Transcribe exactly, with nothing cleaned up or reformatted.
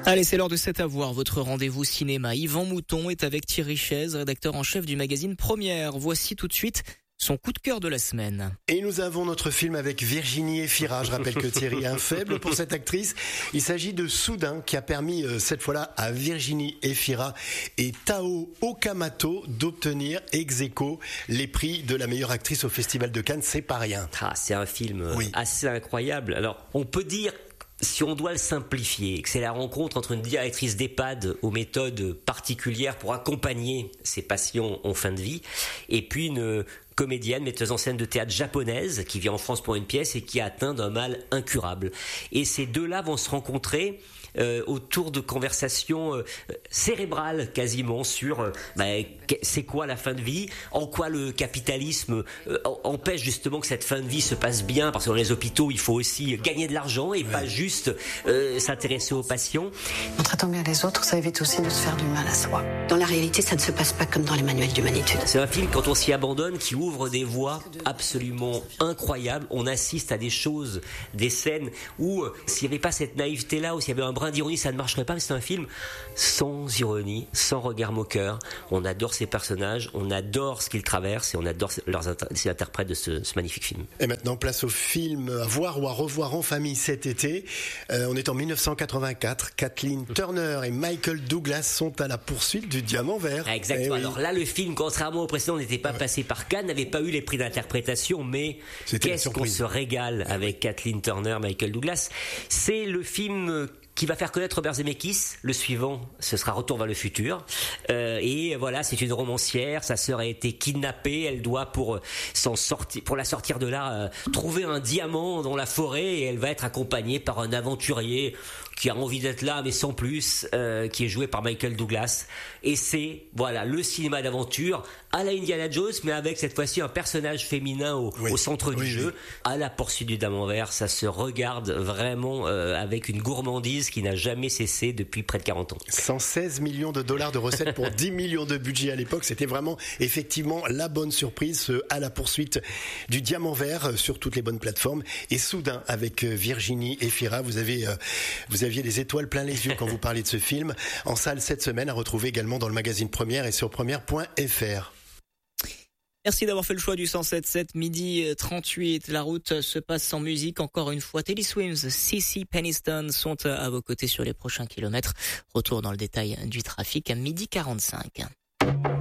Allez, c'est l'heure de C'est à voir, votre rendez-vous cinéma. Yvan Mouton est avec Thierry Chaise, rédacteur en chef du magazine Première. Voici tout de suite son coup de cœur de la semaine. Et nous avons notre film avec Virginie Efira. Je rappelle que Thierry a un faible pour cette actrice. Il s'agit de Soudain, qui a permis euh, cette fois-là à Virginie Efira et Tao Okamoto d'obtenir ex aequo les prix de la meilleure actrice au Festival de Cannes. C'est pas rien. Ah, c'est un film Oui. assez incroyable. Alors, on peut dire, si on doit le simplifier, que c'est la rencontre entre une directrice d'EHPAD aux méthodes particulières pour accompagner ses patients en fin de vie, et puis une comédienne, metteuse en scène de théâtre japonaise, qui vient en France pour une pièce et qui est atteinte d'un mal incurable. Et ces deux-là vont se rencontrer euh, autour de conversations euh, cérébrales quasiment sur euh, bah, c'est quoi la fin de vie, en quoi le capitalisme euh, empêche justement que cette fin de vie se passe bien, parce que dans les hôpitaux il faut aussi gagner de l'argent et ouais. pas juste euh, s'intéresser aux patients. En traitant bien les autres, ça évite aussi de se faire du mal à soi. Dans la réalité, ça ne se passe pas comme dans les manuels d'humanitude. C'est un film, quand on s'y abandonne, qui ouvre des voies absolument incroyables. On assiste à des choses, des scènes où euh, s'il n'y avait pas cette naïveté-là, ou s'il y avait un brin d'ironie, ça ne marcherait pas. Mais c'est un film sans ironie, sans regard moqueur. On adore ces personnages, on adore ce qu'ils traversent et on adore leurs inter- les interprètes de ce, ce magnifique film. Et maintenant, place au film à voir ou à revoir en famille cet été. Euh, on est en dix-neuf cent quatre-vingt-quatre. Kathleen Turner et Michael Douglas sont à la poursuite du Diamant Vert. Exactement. Eh oui. Alors là, le film, contrairement au précédent, n'était pas ouais. passé par Cannes, n'avait pas eu les prix d'interprétation, mais C'était qu'est-ce qu'on se régale ah, avec oui. Kathleen Turner, Michael Douglas. C'est le film qui va faire connaître Robert Zemeckis. Le suivant, ce sera Retour vers le futur. Euh, et voilà, c'est une romancière. Sa sœur a été kidnappée. Elle doit, pour s'en sortir, pour la sortir de là, euh, trouver un diamant dans la forêt. Et elle va être accompagnée par un aventurier qui a envie d'être là, mais sans plus, euh, qui est joué par Michael Douglas. Et c'est, voilà, le cinéma d'aventure à la Indiana Jones, mais avec cette fois-ci un personnage féminin au, oui. au centre oui, du oui. jeu. À la poursuite du Diamant Vert, ça se regarde vraiment euh, avec une gourmandise qui n'a jamais cessé depuis près de quarante ans. cent seize millions de dollars de recettes pour dix millions de budget à l'époque. C'était vraiment, effectivement, la bonne surprise, ce à la poursuite du Diamant Vert sur toutes les bonnes plateformes. Et Soudain, avec Virginie Efira, vous avez, euh, vous aviez des étoiles plein les yeux quand vous parliez de ce film. En salle cette semaine, à retrouver également dans le magazine Première et sur première point f r. Merci d'avoir fait le choix du cent sept sept, midi trente-huit. La route se passe sans musique encore une fois. Teddy Swims, Cissy Peniston sont à vos côtés sur les prochains kilomètres. Retour dans le détail du trafic à midi quarante-cinq.